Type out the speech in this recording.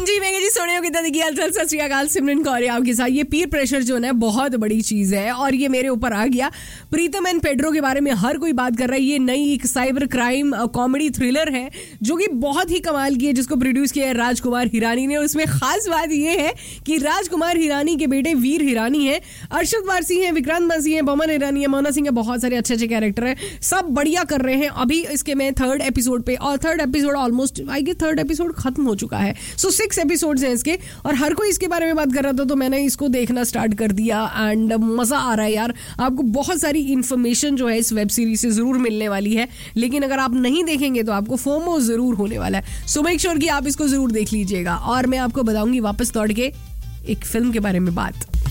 जी मैं जी सोने की देखिए अलसल सत श्री अकाल सिमरन कौर आपके साथ। ये पीर प्रेशर जो है बहुत बड़ी चीज है और ये मेरे ऊपर आ गया। प्रीतम एंड पेड्रो के बारे में हर कोई बात कर रहा है। ये नई एक साइबर क्राइम कॉमेडी थ्रिलर है जो कि बहुत ही कमाल की है, जिसको प्रोड्यूस किया है राजकुमार हिरानी ने। उसमें खास बात ये है कि राजकुमार हिरानी के बेटे वीर हिरानी है, अरशद वारसी है, विक्रांत मासी है, बमन हिरानी है, मोना सिंह है, बहुत सारे अच्छे अच्छे कैरेक्टर है, सब बढ़िया कर रहे हैं। अभी इसके मैं थर्ड एपिसोड पे, और third episode almost I guess third episode खत्म हो चुका है। सो 6 एपिसोड्स हैं इसके और हर कोई इसके बारे में बात कर रहा था तो मैंने इसको देखना स्टार्ट कर दिया एंड मजा आ रहा है यार। आपको बहुत सारी इंफॉर्मेशन जो है इस वेब सीरीज से जरूर मिलने वाली है, लेकिन अगर आप नहीं देखेंगे तो आपको फोमो जरूर होने वाला है। सो मेक श्योर कि आप इसको जरूर देख लीजिएगा। और मैं आपको बताऊंगी वापस लौट के एक फिल्म के बारे में बात।